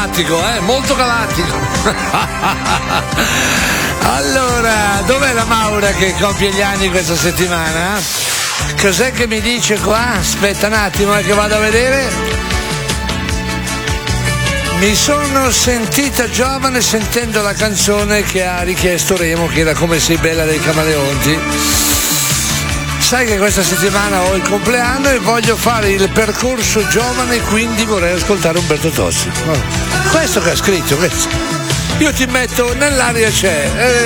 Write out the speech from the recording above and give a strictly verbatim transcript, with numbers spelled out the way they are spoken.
galattico, eh? Molto galattico. Allora, dov'è la Maura che compie gli anni questa settimana? Cos'è che mi dice qua? Aspetta un attimo, eh, che vado a vedere. Mi sono sentita giovane sentendo la canzone che ha richiesto Remo, che era Come sei bella dei Camaleonti. Sai che questa settimana ho il compleanno e voglio fare il percorso giovane, quindi vorrei ascoltare Umberto Tozzi. Questo che ha scritto, questo. Io ti metto nell'aria c'è. Eh,